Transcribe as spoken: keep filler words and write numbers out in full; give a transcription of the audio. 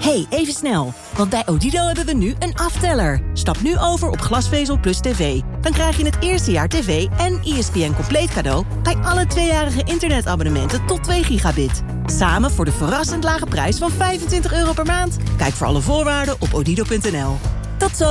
Hey, even snel. Want bij Odido hebben we nu een afteller. Stap nu over op glasvezel plus tv. Dan krijg je het eerste jaar tv en E S P N compleet cadeau bij alle tweejarige internetabonnementen tot twee gigabit. Samen voor de verrassend lage prijs van vijfentwintig euro per maand. Kijk voor alle voorwaarden op odido punt n l. Tot zo!